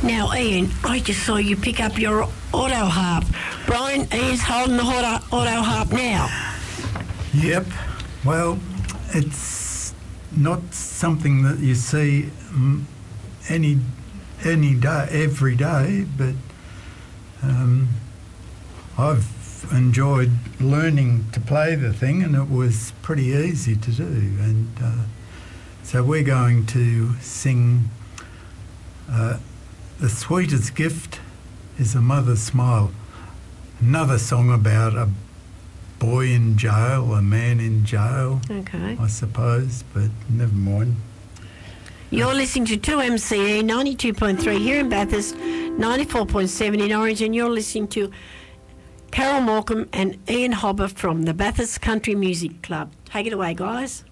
Now, Ian, I just saw you pick up your auto harp. Brian, Ian's holding the auto harp now. Yep. Well, it's not something that you see any day, every day, but I've enjoyed learning to play the thing, and it was pretty easy to do. And so we're going to sing The Sweetest Gift is a Mother's Smile, another song about a boy in jail, a man in jail, Okay. I suppose, but never mind. You're listening to 2MCE 92.3 here in Bathurst, 94.7 in Orange, and you're listening to Carol Morcombe and Ian Hobber from the Bathurst Country Music Club. Take it away, guys.